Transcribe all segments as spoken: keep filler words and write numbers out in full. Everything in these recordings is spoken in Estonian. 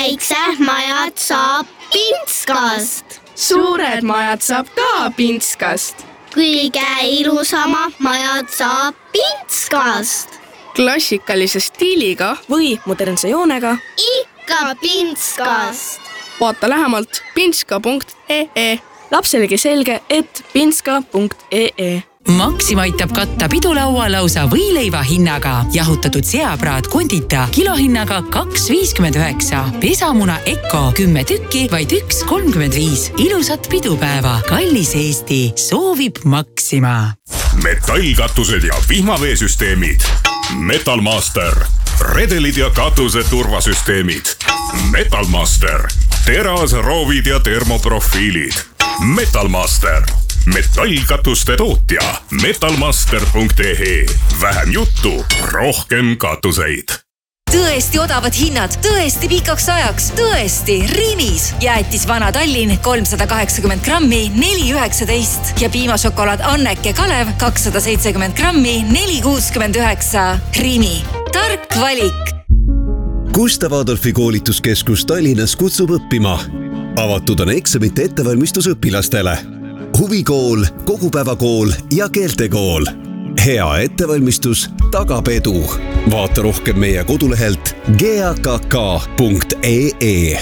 väiksed majad saab Pintskast. Suured majad saab ka Pintskast. Kõige ilusamad majad saab Pintskast. Klassikalise stiiliga või modernse joonega. Ikka Pintskast. Vaata lähemalt pintska punkt ee. Lapselegi selge, et pintska punkt ee. Maxima aitab katta pidulaua lausa võileiva hinnaga. Jahutatud seapraad kondita kilohinnaga kaks viiskümmend üheksa. Pesamuna Eko kümme tükki, vaid üks kolmkümmend viis. Ilusat pidupäeva. Kallis Eesti soovib Maxima. Metallkatused ja vihmaveesüsteemid. Metalmaster. Redelid ja katuse turvasüsteemid. Metalmaster. Teras, roovid ja termoprofiilid. Metalmaster. Metallkatuste tootja. metalmaster punkt ee. Vähem juttu, rohkem katuseid. Tõesti odavad hinnad, tõesti pikaks ajaks, tõesti Rimis. Jäätis Vana Tallinn kolmsada kaheksakümmend grammi, neli üheksateist ja piimašokolaad Anneke Kalev kakssada seitsekümmend grammi, neli kuuskümmend üheksa. Rimi. Tark valik. Gustav Adolfi koolituskeskus Tallinnas kutsub õppima. Avatud on eksamite ettevalmistus õpilastele. Huvikool, kogupäevakool ja keeltekool. Hea ettevalmistus tagab edu. Vaata rohkem meie kodulehelt g a k k punkt ee.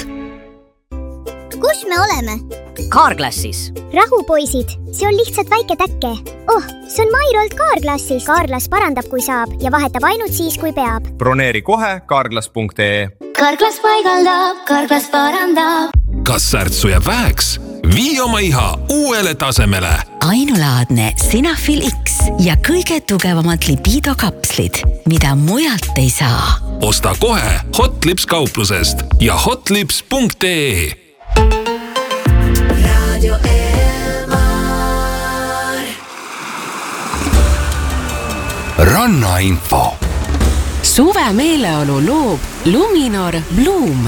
Kus me oleme? Kaarklassis. Rahu, poisid. See on lihtsalt väike täkke. Oh, see on Mairolt Kaarklassis. Kaarklas parandab, kui saab ja vahetab ainult siis, kui peab. Broneeri kohe kaarklas punkt ee. Kaarklas paigaldab, Kaarklas parandab. Kas särtsu jääb väheks? Vii oma iha uuele tasemele. Ainulaadne Sinafil X ja kõige tugevamad libido kapslid, mida mujalt ei saa. Osta kohe Hotlips kauplusest ja hotlips punkt ee. Radio Elmar. Rannainfo. Suve meeleolu loob Luminor Bloom.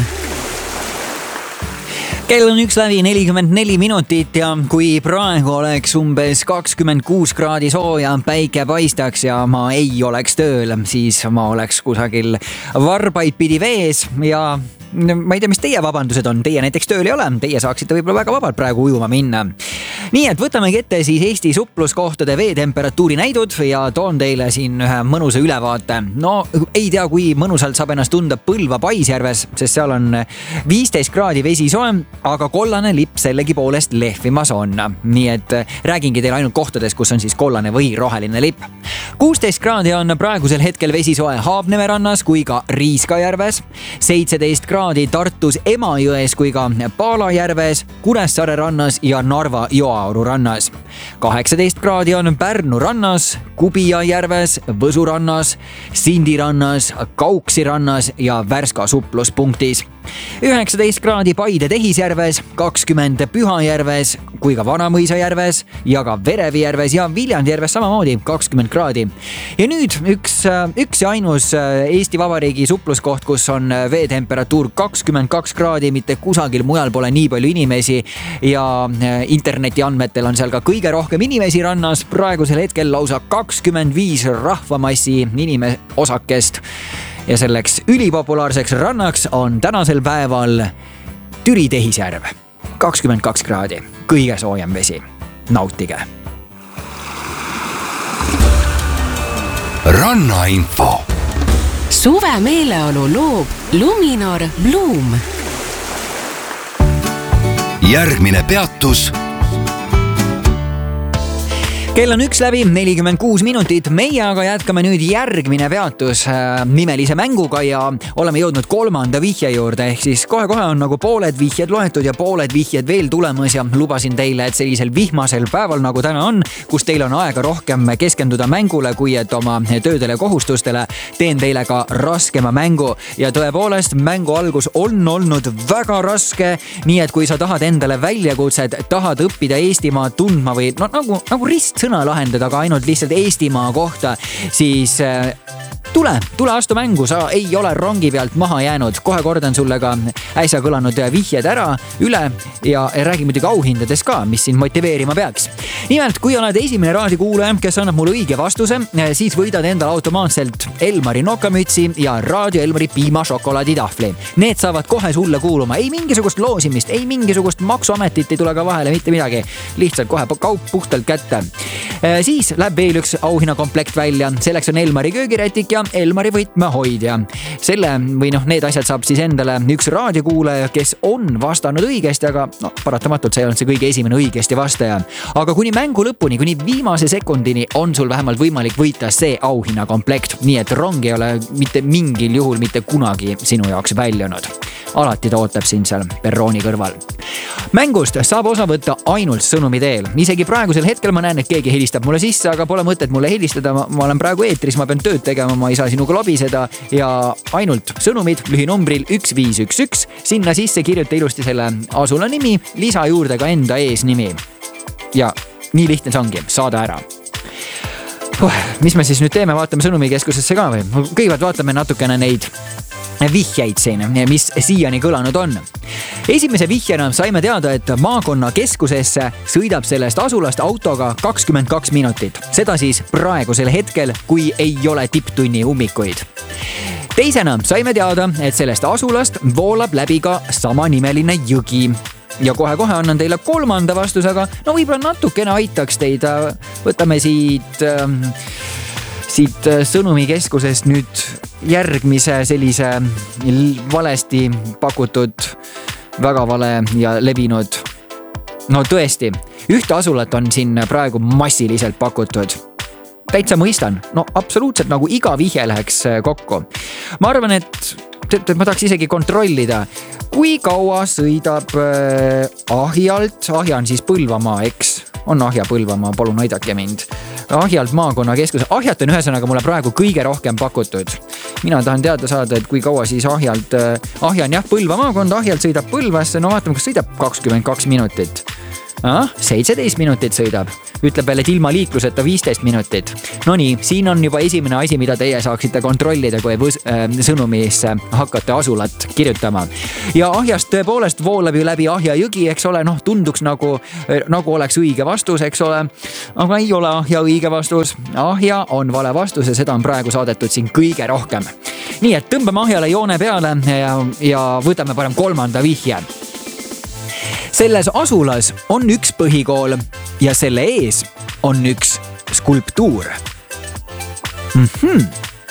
Kell on üks läbi nelikümmend neli minutit ja kui praegu oleks umbes kakskümmend kuus kraadi sooja, päike paistaks ja ma ei oleks tööl, siis ma oleks kusagil varbaid pidi vees ja ma ei tea, mis teie vabandused on. Teie näiteks tööl ei ole, teie saaksite võib-olla väga vabalt praegu ujuma minna. Nii et võtamegi ette siis Eesti supluskohtade veetemperatuuri näidud ja toon teile siin ühe mõnusa ülevaate. No ei tea, kui mõnusalt saab ennast tunda Põlva Paisjärves, sest seal on viisteist kraadi vesi soe, aga kollane lipp sellegi poolest lehvimas on. Nii et räägingi teile ainult kohtades, kus on siis kollane või roheline lipp. kuusteist kraadi on praegusel hetkel vesi soe Haabneme rannas kui ka Riiskajärves, seitseteist kraadi Tartus Emajões kui ka Palajärves, Kuressaare rannas ja Narva Joaoru rannas. kaheksateist kraadi on Pärnu rannas, Kubija järves, Võsu rannas, Sindi rannas, Kauksi rannas ja Värska supluspunktis. üheksateist kraadi Paide Tehisjärves, kakskümmend Pühajärves kui ka Vanamõisa järves ja ka Verevi järves ja Viljandi järves samamoodi kakskümmend kraadi. Ja nüüd üks, üks ja ainus Eesti Vabariigi supluskoht, kus on veetemperatuur kakskümmend kaks kraadi, mitte kusagil mujal pole nii palju inimesi ja interneti andmetel on seal ka kõige rohkem inimesi rannas, praegusel hetkel lausa kakskümmend viis rahvamassi inime osakest. Ja selleks ülipopulaarseks rannaks on tänasel päeval Türi Tehisjärv. kakskümmend kaks kraadi, kõige soojem vesi. Nautige. Rannainfo. Suve meeleolu loob Luminor Bloom. Järgmine peatus. Kell on üks läbi nelikümmend kuus minutit. Meie aga jätkame nüüd järgmine peatus nimelise mänguga ja oleme jõudnud kolmanda vihje juurde. Ehk siis kohe-kohe on nagu pooled vihjed loetud ja pooled vihjed veel tulemas ja lubasin teile, et sellisel vihmasel päeval nagu täna on, kus teil on aega rohkem keskenduda mängule, kui et oma töödele kohustustele, teen teile ka raskema mängu. Ja tõepoolest, mängu algus on olnud väga raske, nii et kui sa tahad endale väljakutset, tahad õppida Eestimaa tundma või no, nagu, nagu rist sõna lahendada, aga ainult lihtsalt Eestimaa kohta, siis tule, tule astu mängu, sa ei ole rongi pealt maha jäänud. Kohe kordan sulle ka äsja kõlanud vihjed ära üle ja räägi muidugi auhindades ka, mis sind motiveerima peaks. Nimelt, kui oled esimene raadiokuulaja, kes annab mulle õige vastuse, siis võidad endale automaatselt Elmari nokamütsi ja Raadio Elmari piimašokolaaditahvli. Need saavad kohe sulle kuuluma. Ei mingisugust loosimist, ei mingisugust maksuametit ei tule ka vahele, mitte midagi. Lihtsalt kohe kaup puhtalt kätte. Siis läheb veel üks auhinnakomplekt välja. Selleks on Elmari köögirätik ja Elmari võtmehoidja. Selle või noh, need asjad saab siis endale üks raadiokuulaja, kes on vastanud õigesti, aga no, paratamatult see ei olnud see kõige esimene õigesti vastaja. Aga kuni mängu lõpuni, kuni viimase sekundini on sul vähemalt võimalik võita see auhinnakomplekt. Nii et rong ei ole mitte mingil juhul mitte kunagi sinu jaoks väljunud. Alati ta ootab sind seal perrooni kõrval. Mängust saab osa võtta ainult sõnumi teel. Isegi praegusel hetkel ma näen, et keegi helistab mulle sisse, aga pole mõtet mulle helistada. Ma, ma olen praegu eetris, ma pean tööd tegema, ma ei saa sinuga lobiseda ja ainult sõnumid lühinumbril üks viis üks üks. Sinna sisse kirjuta ilusti selle asula nimi, lisa juurde ka enda eesnimi. Ja nii lihtne see ongi, saada ära. Oh, mis me siis nüüd teeme, vaatame sõnumikeskusesse ka või? Kõigepealt vaatame natukene neid vihjeid siin, mis siiani kõlanud on. Esimese vihjena saime teada, et maakonna keskusesse sõidab sellest asulast autoga kakskümmend kaks minutit. Seda siis praegusel hetkel, kui ei ole tipptunni ummikuid. Teisena saime teada, et sellest asulast voolab läbi ka samanimeline jõgi. Ja kohe-kohe annan teile kolmanda vastusega. No võib-olla natukene aitaks teid. Võtame siit... Ähm, siit sõnumikeskusest nüüd järgmise sellise valesti pakutud, väga vale ja levinud. No tõesti, ühte asulat on siin praegu massiliselt pakutud. Täitsa mõistan, no absoluutselt nagu iga vihje läheks kokku. Ma arvan, et ma tahaks isegi kontrollida, kui kaua sõidab Ahjalt, Ahja on siis Põlvamaa, eks? On Ahja Põlvamaa, palun aidake mind. Ahjalt maakonna keskus. Ahjat on ühesõnaga mulle praegu kõige rohkem pakutud. Mina tahan teada saada, et kui kaua siis Ahjalt, Ahja on jah Põlva maakond, Ahjalt sõidab Põlvasse, no vaatame, kas sõidab kakskümmend kaks minutit. Ah, seitseteist minutit sõidab. Ütleb veel, et ilma liikluseta viisteist minutit. No nii, siin on juba esimene asi, mida teie saaksite kontrollida, kui võs, äh, sõnumisse hakkate asulat kirjutama. Ja Ahjast tõepoolest voolab ju läbi Ahja jõgi, eks ole, noh, tunduks nagu, nagu oleks õige vastus, eks ole. Aga ei ole Ahja õige vastus. Ahja on vale vastus ja seda on praegu saadetud siin kõige rohkem. Nii et tõmbame Ahjale joone peale ja, ja võtame parem kolmanda vihje. Selles asulas on üks põhikool ja selle ees on üks skulptuur. Mm-hmm.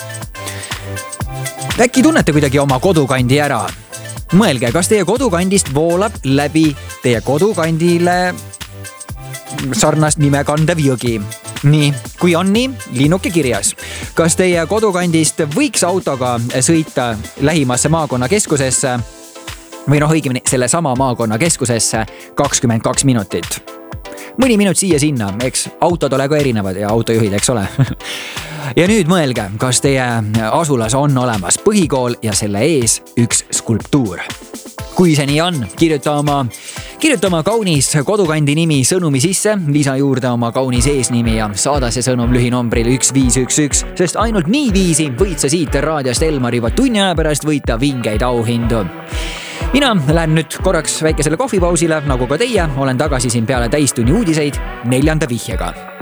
Äkki tunnete kuidagi oma kodukandi ära? Mõelge, kas teie kodukandist voolab läbi teie kodukandile sarnast nime kandev jõgi? Nii, kui on nii, linnuke kirjas. Kas teie kodukandist võiks autoga sõita lähimasse maakonna keskusesse või noh, õigemini selle sama maakonna keskusesse kakskümmend kaks minutit. Mõni minut siia sinna, eks autod ole ka erinevad ja autojuhid, eks ole. Ja nüüd mõelge, kas teie asulas on olemas põhikool ja selle ees üks skulptuur. Kui see nii on, kirjuta oma, kirjuta oma kaunis kodukandi nimi sõnumi sisse, lisa juurde oma kaunis eesnimi ja saada see sõnum lühinombril üks viis üks üks, sest ainult nii viisi võid sa siit raadiost Elmar juba tunni aja pärast võita vingeid auhindu. Mina lähen nüüd korraks väikesele kohvipausile, nagu ka teie, olen tagasi siin peale täistunni uudiseid neljanda vihjega.